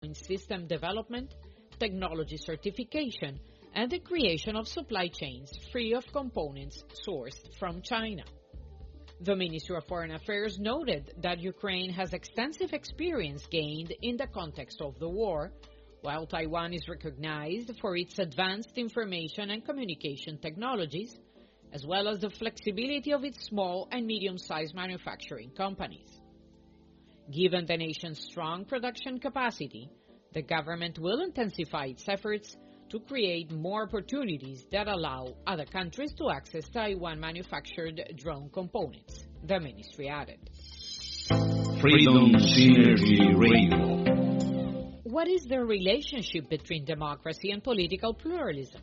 in system development, technology certification, and the creation of supply chains free of components sourced from China. The Ministry of Foreign Affairs noted that Ukraine has extensive experience gained in the context of the war, while Taiwan is recognized for its advanced information and communication technologies, as well as the flexibility of its small and medium-sized manufacturing companies. Given the nation's strong production capacity, the government will intensify its efforts to create more opportunities that allow other countries to access Taiwan-manufactured drone components, the ministry added. Freedom Synergy Radio. What is the relationship between democracy and political pluralism?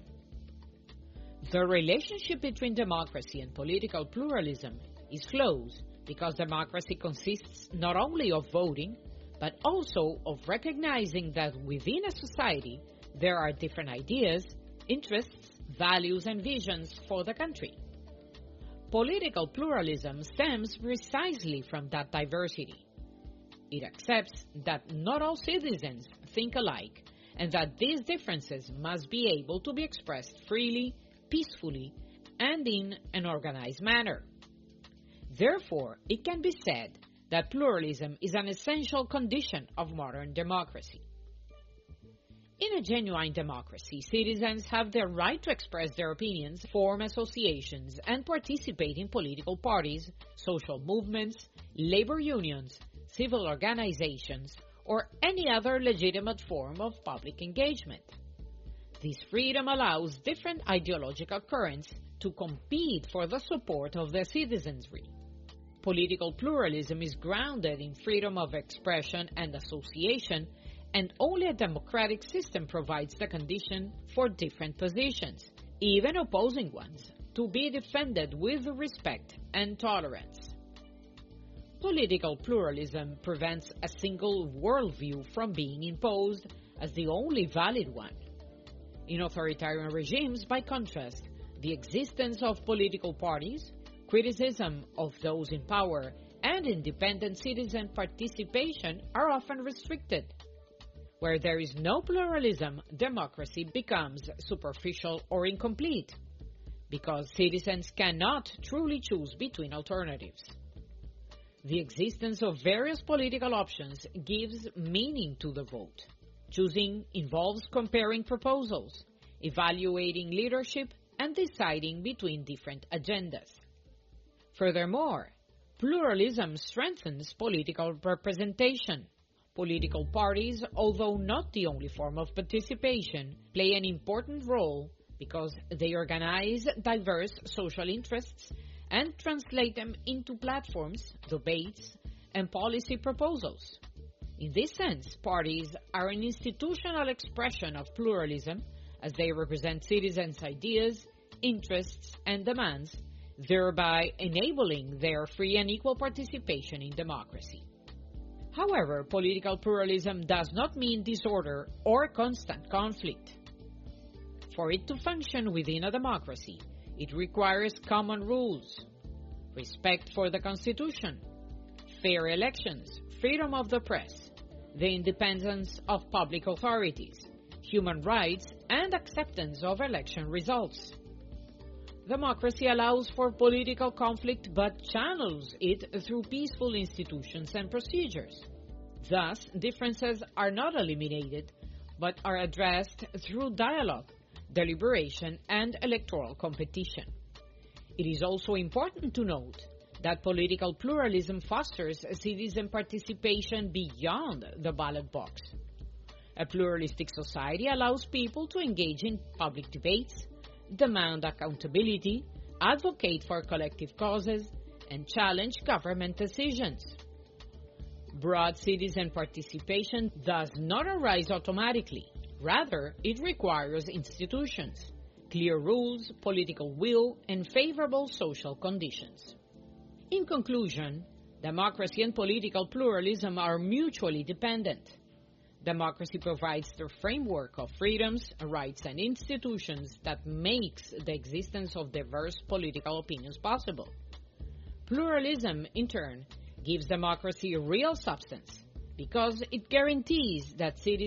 The relationship between democracy and political pluralism is close because democracy consists not only of voting, but also of recognizing that within a society there are different ideas, interests, values, and visions for the country. Political pluralism stems precisely from that diversity. It accepts that not all citizens think alike and that these differences must be able to be expressed freely, peacefully, and in an organized manner. Therefore, it can be said that pluralism is an essential condition of modern democracy. In a genuine democracy, citizens have the right to express their opinions, form associations, and participate in political parties, social movements, labor unions, civil organizations, or any other legitimate form of public engagement. This freedom allows different ideological currents to compete for the support of the citizenry. Political pluralism is grounded in freedom of expression and association, and only a democratic system provides the condition for different positions, even opposing ones, to be defended with respect and tolerance. Political pluralism prevents a single worldview from being imposed as the only valid one. In authoritarian regimes, by contrast, the existence of political parties, criticism of those in power, and independent citizen participation are often restricted. Where there is no pluralism, democracy becomes superficial or incomplete, because citizens cannot truly choose between alternatives. The existence of various political options gives meaning to the vote. Choosing involves comparing proposals, evaluating leadership, and deciding between different agendas. Furthermore, pluralism strengthens political representation. Political parties, although not the only form of participation, play an important role because they organize diverse social interests and translate them into platforms, debates, and policy proposals. In this sense, parties are an institutional expression of pluralism as they represent citizens' ideas, interests, and demands, thereby enabling their free and equal participation in democracy. However, political pluralism does not mean disorder or constant conflict. For it to function within a democracy, it requires common rules, respect for the Constitution, fair elections, freedom of the press, the independence of public authorities, human rights, and acceptance of election results. Democracy allows for political conflict but channels it through peaceful institutions and procedures. Thus, differences are not eliminated but are addressed through dialogue, deliberation, and electoral competition. It is also important to note that political pluralism fosters citizen participation beyond the ballot box. A pluralistic society allows people to engage in public debates, demand accountability, advocate for collective causes, and challenge government decisions. Broad citizen participation does not arise automatically. Rather, it requires institutions, clear rules, political will, and favorable social conditions. In conclusion, democracy and political pluralism are mutually dependent. Democracy provides the framework of freedoms, rights, and institutions that makes the existence of diverse political opinions possible. Pluralism, in turn, gives democracy real substance because it guarantees that citizens